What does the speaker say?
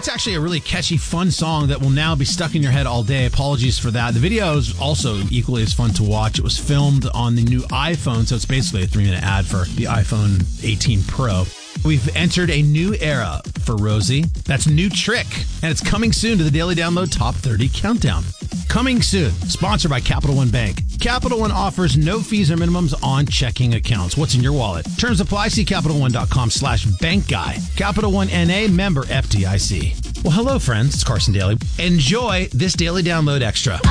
That's actually a really catchy, fun song that will now be stuck in your head all day. Apologies for that. The video is also equally as fun to watch. It was filmed on the new iPhone, so it's basically a 3-minute ad for the iPhone 18 Pro. We've entered a new era for Rosie. That's New Trick, and it's coming soon to the Daily Download Top 30 Countdown. Coming soon, sponsored by Capital One Bank. Capital One offers no fees or minimums on checking accounts. What's in your wallet? Terms apply. See CapitalOne.com/bankguy. Capital One NA, member FDIC. Well, hello, friends. It's Carson Daly. Enjoy this Daily Download Extra.